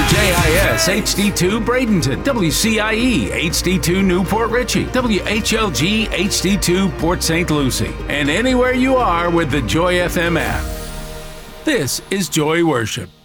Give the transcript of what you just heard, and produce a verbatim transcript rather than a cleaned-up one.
J I S H D two Bradenton, W C I E H D two Newport Richey, W H L G H D two Port Saint Lucie, and anywhere you are with the Joy F M app. This is Joy Worship.